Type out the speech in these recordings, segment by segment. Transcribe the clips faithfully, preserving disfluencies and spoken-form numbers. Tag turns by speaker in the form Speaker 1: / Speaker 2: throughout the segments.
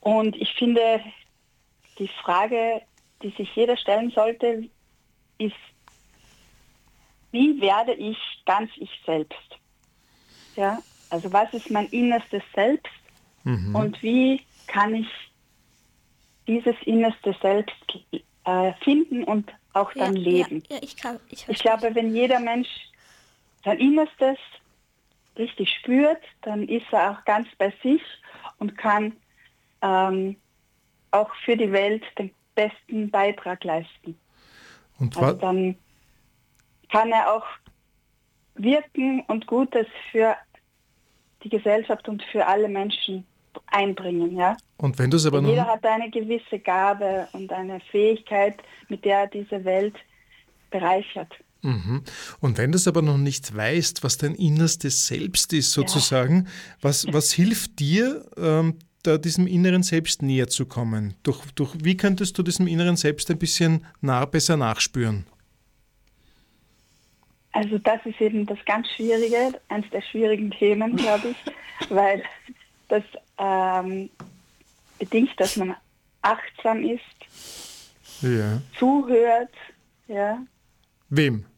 Speaker 1: Und ich finde, die Frage, die sich jeder stellen sollte, ist, wie werde ich ganz ich selbst? Ja, also was ist mein innerstes Selbst mhm. und wie kann ich dieses innerste Selbst äh, finden und auch
Speaker 2: ja,
Speaker 1: dann leben?
Speaker 2: Ja, ja, ich, kann, ich,
Speaker 1: ich glaube, wenn jeder Mensch sein Innerstes richtig spürt, dann ist er auch ganz bei sich und kann ähm, auch für die Welt den besten Beitrag leisten.
Speaker 3: Und
Speaker 1: also dann kann er auch wirken und Gutes für die Gesellschaft und für alle Menschen einbringen, ja.
Speaker 3: Und wenn du es aber noch...
Speaker 1: Jeder hat eine gewisse Gabe und eine Fähigkeit, mit der er diese Welt bereichert.
Speaker 3: Mhm. Und wenn du es aber noch nicht weißt, was dein innerstes Selbst ist, sozusagen, ja. was, was hilft dir, ähm, da diesem inneren Selbst näher zu kommen? Durch, durch, wie könntest du diesem inneren Selbst ein bisschen nah, besser nachspüren?
Speaker 1: Also das ist eben das ganz Schwierige, eines der schwierigen Themen, glaube ich, weil das ähm, bedingt, dass man achtsam ist,
Speaker 3: ja.
Speaker 1: zuhört. Ja.
Speaker 3: Wem?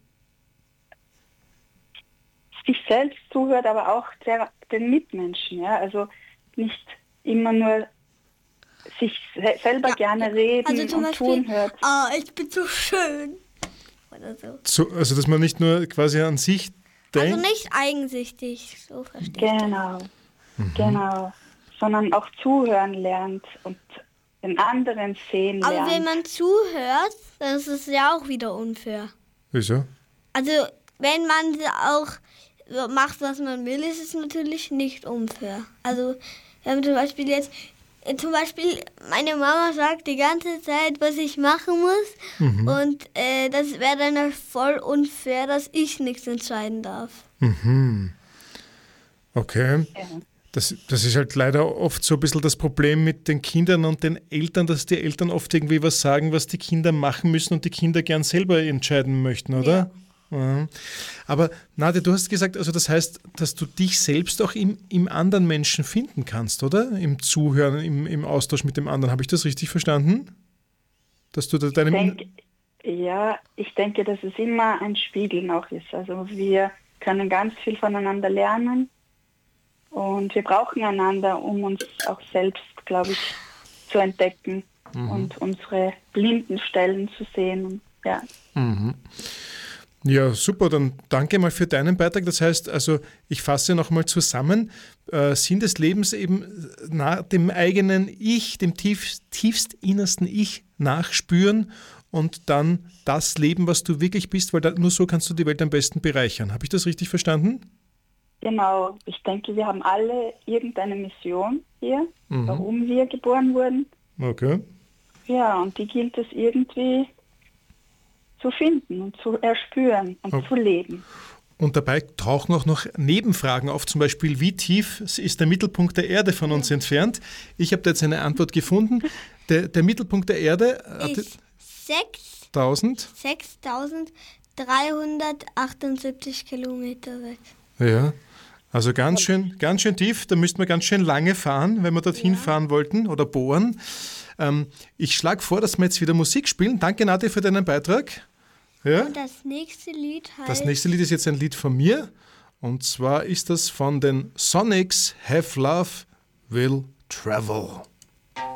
Speaker 1: Sich selbst zuhört, aber auch der, den Mitmenschen. Ja. Also nicht immer nur sich selber ja, gerne reden
Speaker 2: also zum
Speaker 1: und
Speaker 2: Beispiel,
Speaker 1: tun hört.
Speaker 2: Ah, ich bin so schön. Oder so.
Speaker 3: so. Also dass man nicht nur quasi an sich denkt.
Speaker 2: Also nicht eigensichtig, so verstehe ich.
Speaker 1: Genau,
Speaker 3: mhm.
Speaker 1: genau. Sondern auch zuhören lernt und den anderen sehen
Speaker 2: Aber
Speaker 1: lernt.
Speaker 2: wenn man zuhört, dann ist es ja auch wieder unfair.
Speaker 3: Wieso?
Speaker 2: Also wenn man auch macht, was man will, ist es natürlich nicht unfair. Also wenn zum Beispiel jetzt Zum Beispiel, meine Mama sagt die ganze Zeit, was ich machen muss. Mhm. Und äh, das wäre dann voll unfair, dass ich nichts entscheiden darf.
Speaker 3: Mhm. Okay. Das, das ist halt leider oft so ein bisschen das Problem mit den Kindern und den Eltern, dass die Eltern oft irgendwie was sagen, was die Kinder machen müssen und die Kinder gern selber entscheiden möchten, oder? Ja. Ja. Aber Nadia, du hast gesagt, also das heißt, dass du dich selbst auch im, im anderen Menschen finden kannst, oder? Im Zuhören, im, im Austausch mit dem anderen. Habe ich das richtig verstanden? Dass du da deinem
Speaker 1: ich denke, ja, ich denke, dass es immer ein Spiegeln auch ist. Also wir können ganz viel voneinander lernen und wir brauchen einander, um uns auch selbst, glaube ich, zu entdecken mhm. und unsere blinden Stellen zu sehen. Ja.
Speaker 3: Mhm. Ja, super, dann danke mal für deinen Beitrag. Das heißt, also ich fasse nochmal zusammen, äh, Sinn des Lebens eben nach dem eigenen Ich, dem tief, tiefst innersten Ich nachspüren und dann das leben, was du wirklich bist, weil da, nur so kannst du die Welt am besten bereichern. Habe ich das richtig verstanden?
Speaker 1: Genau, ich denke, wir haben alle irgendeine Mission hier, mhm. warum wir geboren wurden.
Speaker 3: Okay.
Speaker 1: Ja, und die gilt es irgendwie zu finden und zu erspüren und okay. zu leben.
Speaker 3: Und dabei tauchen auch noch Nebenfragen auf, zum Beispiel, wie tief ist der Mittelpunkt der Erde von uns entfernt? Ich habe da jetzt eine Antwort gefunden. Der, der Mittelpunkt der Erde
Speaker 2: ist sechstausenddreihundertachtundsiebzig Kilometer weg.
Speaker 3: Ja, also ganz schön, ganz schön tief. Da müssten wir ganz schön lange fahren, wenn wir dorthin ja. fahren wollten oder bohren. Ähm, ich schlage vor, dass wir jetzt wieder Musik spielen. Danke, Nadia, für deinen Beitrag. Ja?
Speaker 2: Und das nächste Lied heißt...
Speaker 3: Das nächste Lied ist jetzt ein Lied von mir. Und zwar ist das von den Sonics, Have Love Will Travel.